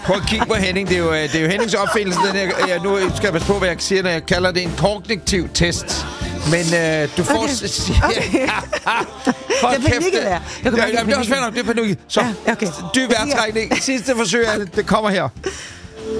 Prøv at kigge på Henning. Det er jo Hennings opfindelse. Nu skal jeg passe på, hvad jeg siger, når jeg kalder det en kognitiv test. Men du får... Okay. Det er panikket der. Det er også fændt, det er panikket. Så, dyb vejrtrækning. Sidste forsøg, det kommer her.